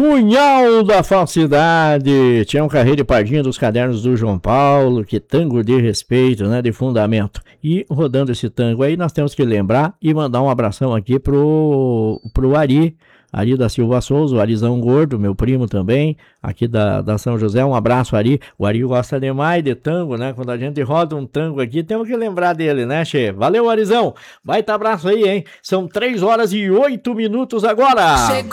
Punhal da Falsidade. Tinha um Carreiro de Pardinho dos Cadernos do João Paulo. Que tango de respeito, né? De fundamento. E rodando esse tango aí, nós temos que lembrar e mandar um abração aqui pro Ari da Silva Souza, o Arizão Gordo, meu primo também, aqui da São José. Um abraço, Ari. O Ari gosta demais de tango, né? Quando a gente roda um tango aqui, temos que lembrar dele, né, che? Valeu, Arizão. Baita abraço aí, hein? São 3 horas e 8 minutos agora.